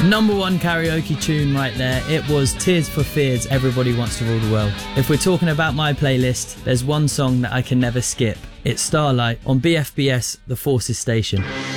Number one karaoke tune right there. It was Tears for Fears, Everybody Wants to Rule the World. If we're talking about my playlist, there's one song that I can never skip. It's Starlight on BFBS, The Forces Station.